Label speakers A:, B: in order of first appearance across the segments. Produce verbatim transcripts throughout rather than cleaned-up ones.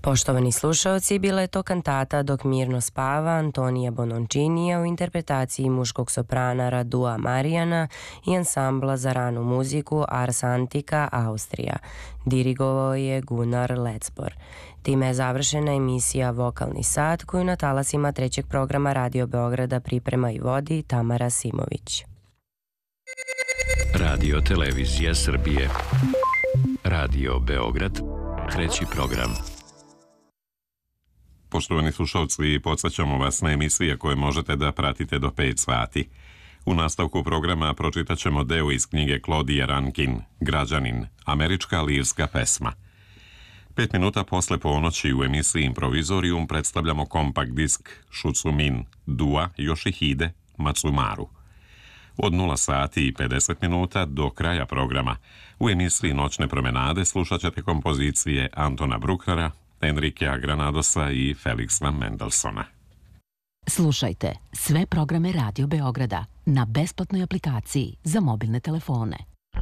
A: Poštovani slušaoci, bila je to kantata Dok mirno spava Antonija Bononcinija u interpretaciji muškog soprana Radua Marijana i ansambla za ranu muziku Ars Antica Austrija. Dirigovao je Gunnar Lecbor. Time je završena emisija Vokalni sat koju na talasima trećeg programa Radio Beograda priprema i vodi Tamara Simović.
B: Radio Televizija Srbije. Radio Beograd, treći program.
C: Poštovani slušalci, podsjećamo vas na emisije koje možete da pratite do pet sati. U nastavku programa pročitat ćemo deo iz knjige Claudije Rankin, Građanin, američka lirska pesma. Pet minuta posle ponoći u emisiji Improvizorium predstavljamo kompakt disk Shutsumi Dua Yoshihide Matsumaru. Od nula sati i pedeset minuta do kraja programa u emisiji Noćne promenade slušat ćete kompozicije Antona Brucknera, Enrikea Granadosa i Felixa Mendelssohna.
D: Slušajte sve programe Radio Beograda na besplatnoj aplikaciji za mobilne telefone.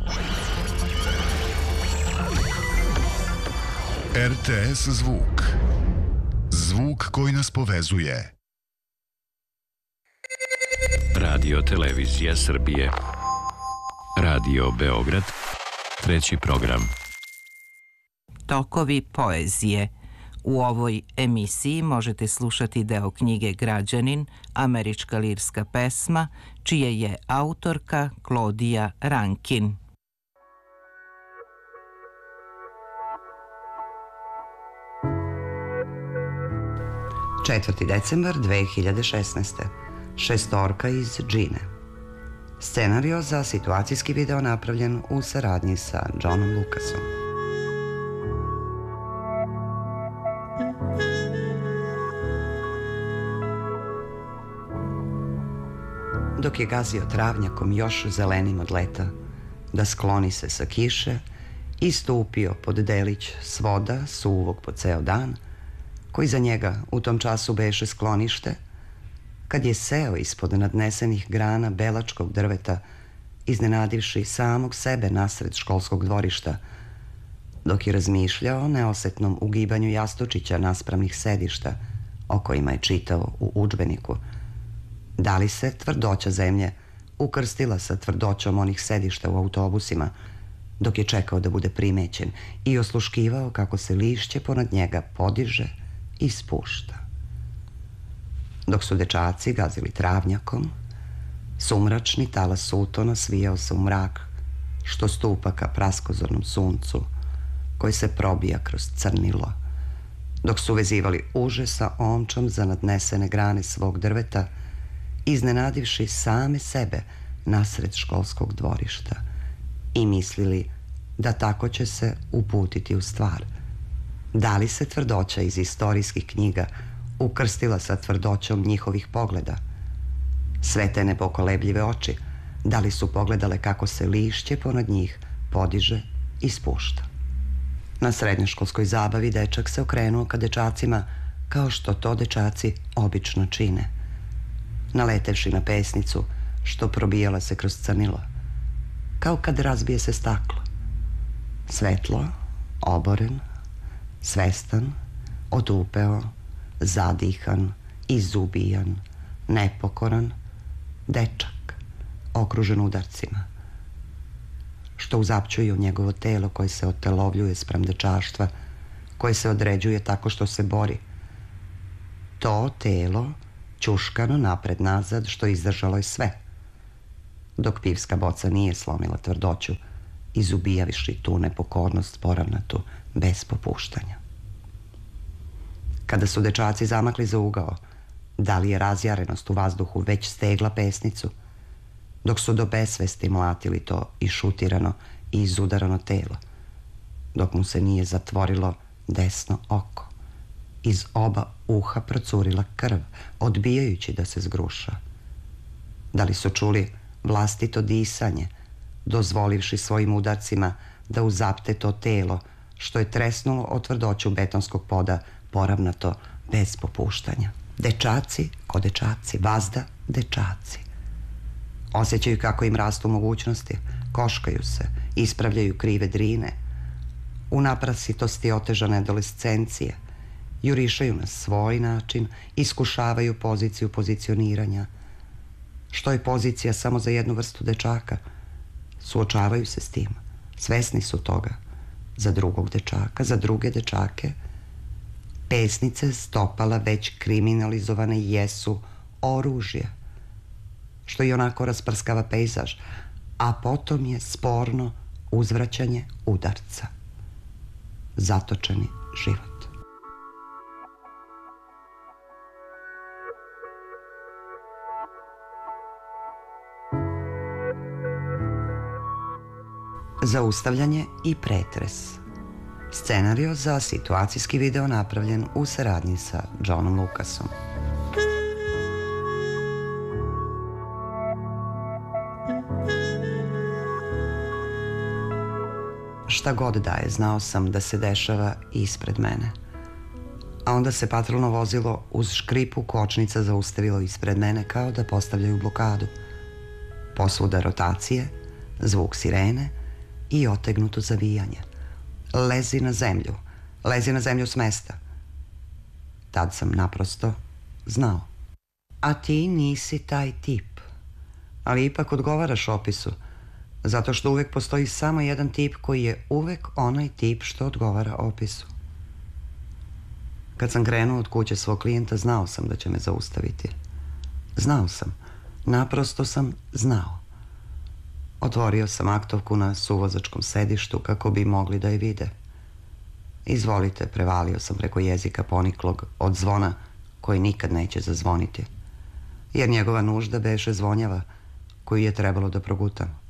E: R T S Zvuk. Zvuk koji nas povezuje.
B: Radio Televizija Srbije. Radio Beograd, treći program.
F: Tokovi poezije. U ovoj emisiji možete slušati deo knjige Građanin, američka lirska pesma, čije je autorka Claudija Rankin.
G: četvrti decembar dve hiljade šesnaeste. Šestorka iz Džine. Scenario za situacijski video napravljen u saradnji sa Johnom Lucasom. Dok je gazio travnjakom još zelenim od leta, da skloni se sa kiše i stupio pod delić svoda suvog po ceo dan, koji za njega u tom času beše sklonište, kad je seo ispod nadnesenih grana belačkog drveta, iznenadivši samog sebe nasred školskog dvorišta, dok je razmišljao o neosetnom ugibanju jastučića naspravnih sedišta, o kojima je čitao u udžbeniku, da li se tvrdoća zemlje ukrstila sa tvrdoćom onih sedišta u autobusima, dok je čekao da bude primećen i osluškivao kako se lišće ponad njega podiže i spušta. Dok su dečaci gazili travnjakom, sumračni talas sutona svijao se u mrak, što stupa ka praskozornom suncu, koji se probija kroz crnilo, dok su vezivali uže sa omčom za nadnesene grane svog drveta, iznenadivši same sebe nasred školskog dvorišta i mislili da tako će se uputiti u stvar. Da li se tvrdoća iz istorijskih knjiga ukrstila sa tvrdoćom njihovih pogleda? Sve te nepokolebljive oči, da li su pogledale kako se lišće ponad njih podiže i spušta? Na srednjoškolskoj zabavi dečak se okrenuo ka dečacima kao što to dečaci obično čine, naletevši na pesnicu što probijala se kroz crnilo, kao kad razbije se staklo. Svetlo, oboren, svestan, otupeo, zadihan, izubijan, nepokoran, dečak, okružen udarcima, što uzapćuju njegovo telo koje se otelovljuje sprem dečaštva, koje se određuje tako što se bori. To telo ćuškano napred-nazad što izdržalo je sve, dok pivska boca nije slomila tvrdoću, izubijaviši tu nepokornost poravnatu bez popuštanja. Kada su dečaci zamakli za ugao, da li je razjarenost u vazduhu već stegla pesnicu, dok su do besvesti mlatili to išutirano i izudarano telo, dok mu se nije zatvorilo desno oko, iz oba uha procurila krv, odbijajući da se zgruša. Da li su čuli vlastito disanje, dozvolivši svojim udarcima da uzapte to telo što je tresnulo o tvrdoću betonskog poda, poravnato bez popuštanja? Dečaci ko dečaci, vazda dečaci. Osjećaju kako im rastu mogućnosti, koškaju se, ispravljaju krive drine, u naprasitosti otežane adolescencije Jurišaju na svoj način, iskušavaju poziciju pozicioniranja. Što je pozicija samo za jednu vrstu dečaka? Suočavaju se s tim. Svesni su toga. Za drugog dečaka, za druge dečake. Pesnice stopala već kriminalizovane jesu oružje, što i onako rasprskava pejzaž, a potom je sporno uzvraćanje udarca. Zatočeni život. Zaustavljanje i pretres. Scenario za situacijski video napravljen u saradnji sa Johnom Lucasom. Šta god da je, znao sam da se dešava ispred mene. A onda se patrolno vozilo uz škripu kočnica zaustavilo ispred mene kao da postavljaju blokadu. Posvuda rotacije, zvuk sirene i otegnuto zavijanje. Lezi na zemlju, lezi na zemlju s mesta. Tad sam naprosto znao. A ti nisi taj tip, ali ipak odgovaraš opisu, zato što uvek postoji samo jedan tip koji je uvek onaj tip što odgovara opisu. Kad sam krenuo od kuće svog klijenta, znao sam da će me zaustaviti. Znao sam, naprosto sam znao. Otvorio sam aktovku na suvozačkom sedištu kako bi mogli da je vide. Izvolite, prevalio sam preko jezika poniklog od zvona koji nikad neće zazvoniti, jer njegova nužda beše zvonjava koju je trebalo da progutam.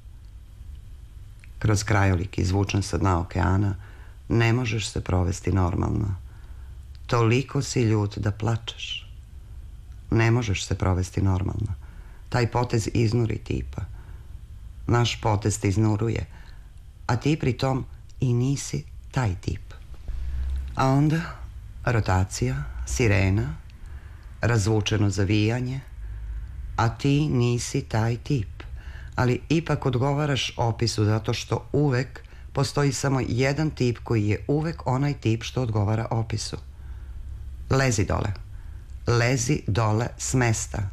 G: Kroz krajolik izvučen sa dna okeana ne možeš se provesti normalno. Toliko si ljut da plačeš. Ne možeš se provesti normalno. Taj potez iznuri tipa. Naš potez te iznuruje, a ti pri tom i nisi taj tip. A onda rotacija, sirena, razvučeno zavijanje, a ti nisi taj tip, ali ipak odgovaraš opisu zato što uvek postoji samo jedan tip koji je uvek onaj tip što odgovara opisu. Lezi dole. Lezi dole s mesta.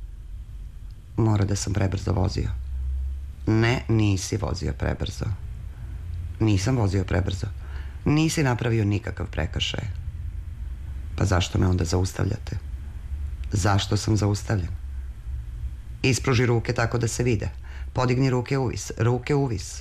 G: Mora da sam prebrzo vozio. Ne, nisi vozio prebrzo. Nisam vozio prebrzo. Nisi napravio nikakav prekršaj. Pa zašto me onda zaustavljate? Zašto sam zaustavljen? Ispruži ruke tako da se vide. Podigni ruke uvis. Ruke uvis.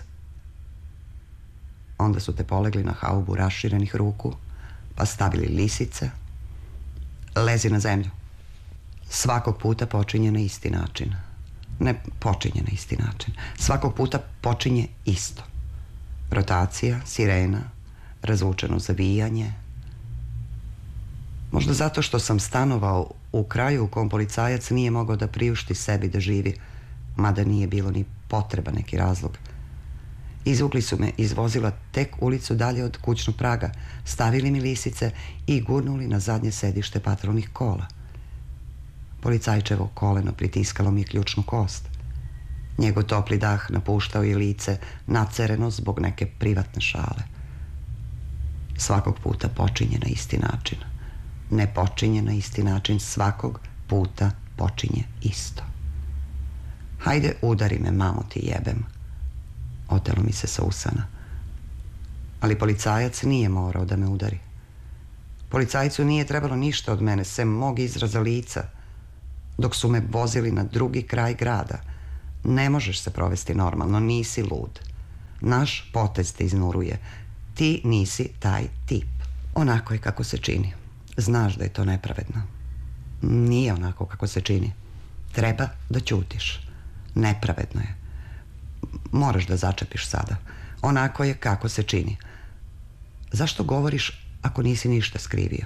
G: Onda su te polegli na haubu raširenih ruku, pa stavili lisice. Lezi na zemlju. Svakog puta počinje na isti način. Ne počinje na isti način. Svakog puta počinje isto. Rotacija, sirena, razvučeno zavijanje. Možda zato što sam stanovao u kraju u kom policajac nije mogao da priušti sebi da živi, mada nije bilo ni potreba neki razlog. Izvukli su me iz vozila tek ulicu dalje od kućnog praga, stavili mi lisice i gurnuli na zadnje sedište patrolnih kola. Policajčevo koleno pritiskalo mi ključnu kost. Njegov topli dah napuštao je lice, nacereno zbog neke privatne šale. Svakog puta počinje na isti način. Ne počinje na isti način, svakog puta počinje isto. Hajde, udari me, mamo ti jebem. Otelo mi se sa usana. Ali policajac nije morao da me udari. Policajcu nije trebalo ništa od mene, sem mog izraza lica, dok su me vozili na drugi kraj grada. Ne možeš se provesti normalno, nisi lud. Naš potez te iznuruje. Ti nisi taj tip. Onako je kako se čini. Znaš da je to nepravedno. Nije onako kako se čini. Treba da ćutiš. Nepravedno je. Moraš da začepiš sada. Onako je kako se čini. Zašto govoriš ako nisi ništa skrivio?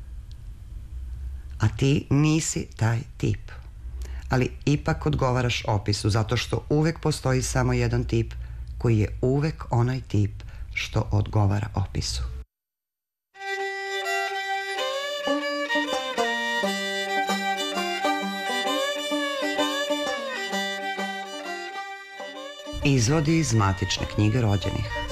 G: A ti nisi taj tip. Ali ipak odgovaraš opisu, zato što uvek postoji samo jedan tip koji je uvek onaj tip što odgovara opisu. Izvodi iz matične knjige rođenih.